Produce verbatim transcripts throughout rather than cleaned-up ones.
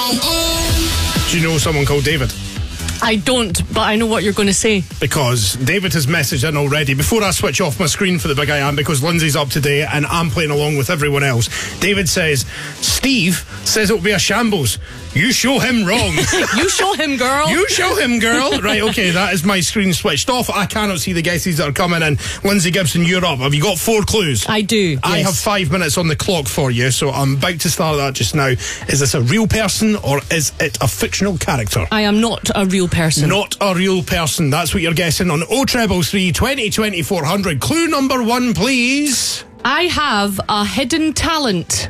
Do you know someone called David? I don't, but I know what you're going to say. Because David has messaged in already. Before I switch off my screen for the Big I Am, because Lindsay's up today and I'm playing along with everyone else, David says, Steve says it'll be a shambles. You show him wrong. You show him, girl. You show him, girl. Right, okay, that is my screen switched off. I cannot see the guesses that are coming in. Lindsay Gibson, you're up. Have you got four clues? I do, I yes. have five minutes on the clock for you, so I'm about to start that just now. Is this a real person or is it a fictional character? I am not a real person. Not a real person. That's what you're guessing on oh three three, twenty, twenty-four hundred. Clue number one, please. I have a hidden talent.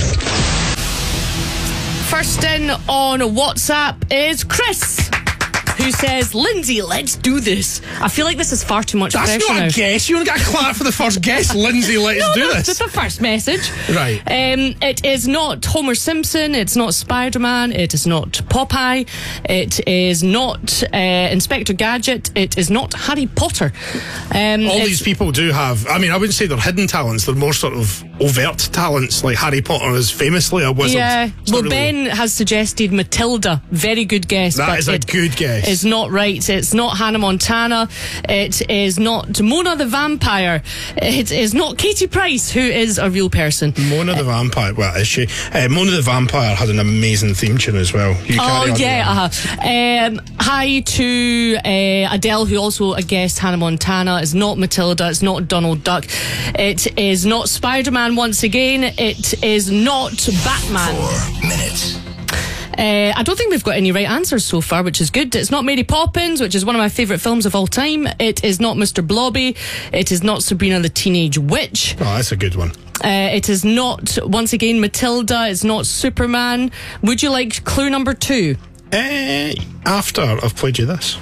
First in on WhatsApp is Chris, who says, Lindsay, let's do this. I feel like this is far too much That's pressure not now. a guess. You don't get a clap for the first guess. Lindsay, let's no, do no, this. It's the first message. Right. Um, it is not Homer Simpson. It's not Spider-Man. It is not Popeye. It is not uh, Inspector Gadget. It is not Harry Potter. Um, All these people do have, I mean, I wouldn't say they're hidden talents. They're more sort of overt talents, like Harry Potter is famously a wizard. Yeah. It's Well, not really- Ben has suggested Matilda. Very good guess. That but is a it good guess. It's not right. It's not Hannah Montana. It is not Mona the Vampire. It is not Katie Price, who is a real person. Mona the Vampire, well, is she? Uh, Mona the Vampire had an amazing theme tune as well. You Oh, carry on yeah. with that. Uh-huh. Um, hi to uh, Adele, who also a guest, Hannah Montana. It's not Matilda. It's not Donald Duck. It is not Spider-Man once again. It is not Batman. Four minutes. Uh, I don't think we've got any right answers so far, which is good. It's not Mary Poppins, which is one of my favourite films of all time. It is not Mister Blobby. It is not Sabrina the Teenage Witch. Oh, that's a good one. Uh, it is not, once again, Matilda. It's not Superman. Would you like clue number two? Uh, after I've played you this.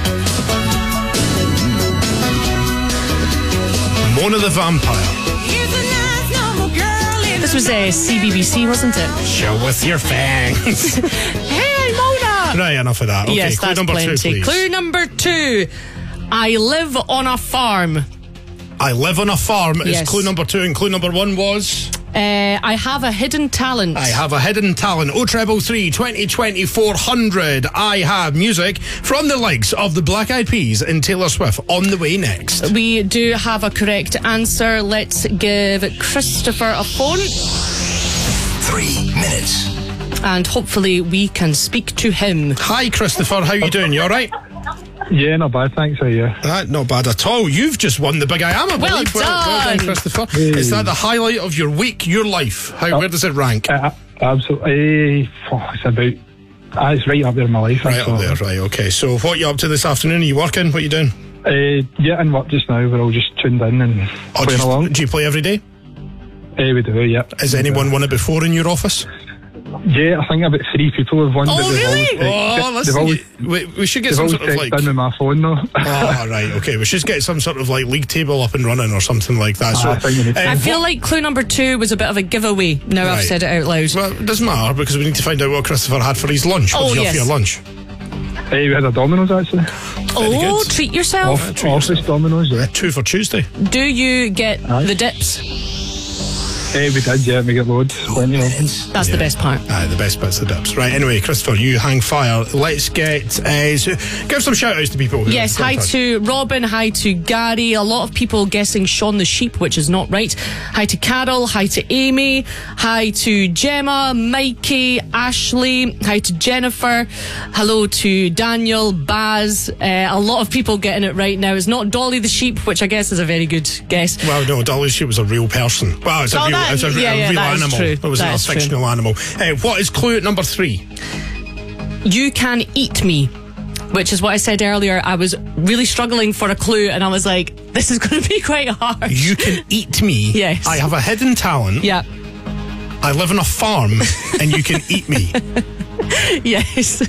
Mona the Vampire. This was uh, C B B C, wasn't it? Show with your fangs. Hey, Mona! Right, enough of that. Okay, Yes, clue that's number plenty. two, please. Clue number two. I live on a farm. I live on a farm Yes. is clue number two, and clue number one was... Uh, I have a hidden talent. I have a hidden talent. oh three three, twenty, twenty-four hundred. I have music from the likes of the Black Eyed Peas and Taylor Swift on the way next. We do have a correct answer. Let's give Christopher a phone Three minutes. and hopefully we can speak to him. Hi, Christopher. How you doing? You all right? Yeah, not bad, thanks. How are you? Uh, not bad at all. You've just won the Big I Am, I Well believe. Well, well done, done. Christopher. Is that the highlight of your week, your life? How, where does it rank? Uh, absolutely. Uh, it's about. Uh, it's right up there in my life. Right up there, right, okay. So what you up to this afternoon? Are you working? What are you doing? Uh, yeah, in work just now. We're all just tuned in and Oh, do, playing you, along. do you play every day? Uh, we do, yeah. Has anyone won it before in your office? Yeah, I think about three people have won. Oh, but they've really? always Oh, text- listen, they've always, you- we, we should get they've some always sort of texted like... in with my phone though. Oh, right, okay. We should get some sort of like league table up and running or something like that. So, I think we need to. uh, I feel what- like clue number two was a bit of a giveaway. Now I've Right. said it out loud. Well, it doesn't matter because we need to find out what Christopher had for his lunch. What Oh, did you have yes. for your lunch? Uh, we had a Domino's actually. Oh, good. treat yourself. Off, office Domino's, yeah. Two for Tuesday. Do you get Aye. the dips? Uh, we did, yeah. We got loads. Plenty of them. That's the best part. Aye, the best bit's the dips. Right, anyway, Christopher, you hang fire. Let's get... Uh, so give some shout-outs to people. who Yes, have hi got in touch. to Robin, hi to Gary. A lot of people guessing Shaun the Sheep, which is not right. Hi to Carol, hi to Amy, hi to Gemma, Mikey, Ashley, hi to Jennifer, hello to Daniel, Baz. Uh, a lot of people getting it right now. It's not Dolly the Sheep, which I guess is a very good guess. Well, no, Dolly Sheep was a real person. Well, it's a Oh, real, that- it's a, yeah, a yeah, real that is animal. true. It wasn't That a is true. fictional animal. Uh, what is clue number three? You can eat me, which is what I said earlier. I was really struggling for a clue, and I was like, this is going to be quite hard. You can eat me. Yes. I have a hidden talent. Yeah. I live on a farm, and you can eat me. Yes.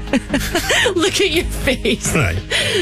Look at your face. Right.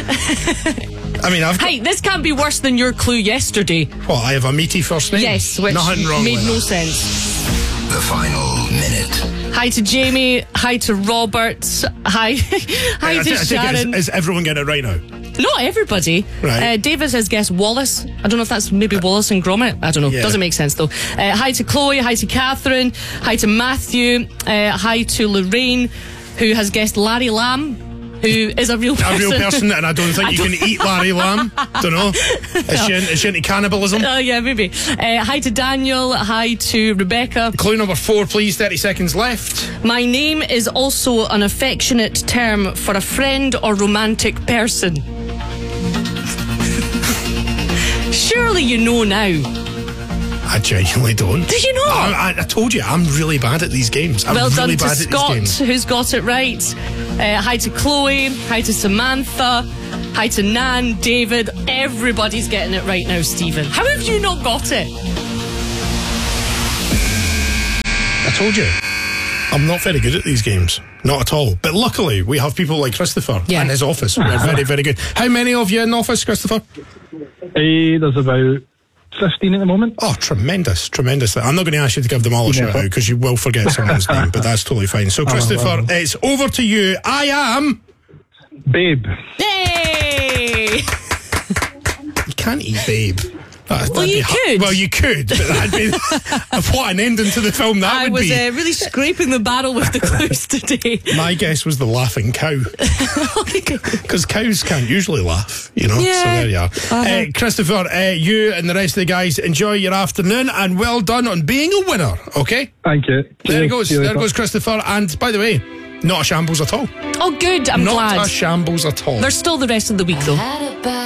I mean, I've got... Hey, this can't be worse than your clue yesterday. What, I have a meaty first name? Yes, which Nothing wrong made with no that. sense. The final minute. Hi to Jamie. Hi to Robert. Hi, hi I, I, to I think Sharon. is, is everyone getting it right now? Not everybody. Right. Uh, David has guessed Wallace. I don't know if that's maybe Wallace and Gromit. I don't know. Yeah. Doesn't make sense though. Uh, hi to Chloe. Hi to Catherine. Hi to Matthew. Uh, hi to Lorraine, who has guessed Larry Lamb, who is a real person. A real person, and I don't think you can eat Larry Lamb. Don't know. Is she, in, is she into cannibalism? Oh, yeah, maybe. Uh, hi to Daniel. Hi to Rebecca. Clue number four, please. thirty seconds left. My name is also an affectionate term for a friend or romantic person. Surely you know now. I genuinely don't. Did you know? I, I, I told you, I'm really bad at these games. I'm Well really done to bad at Scott, these games. who's got it right. Uh, hi to Chloe. Hi to Samantha. Hi to Nan, David. Everybody's getting it right now, Stephen. How have you not got it? I told you, I'm not very good at these games. Not at all. But luckily, we have people like Christopher Yeah. in his office who are very, very good. How many of you in the office, Christopher? Eh, there's about fifteen at the moment. Oh, tremendous, tremendous. I'm not going to ask you to give them all a shout out because you will forget someone's name, but that's totally fine. So, Christopher, it's over to you. I am... Babe. Yay! You can't eat Babe. That, Well, you could. Well, you could, but that'd be what an ending to the film that I would was be. uh, really scraping the barrel with the clues today. My guess was the laughing cow, because cows can't usually laugh, you know. Yeah. So there you are. Uh-huh. Uh, Christopher, uh, you and the rest of the guys enjoy your afternoon, and well done on being a winner. Okay, Thank you. there he Cheers. goes. See you There later. goes Christopher. And by the way, not a shambles at all. Oh, good. I'm not glad. a shambles at all. There's still the rest of the week, though. Had a bad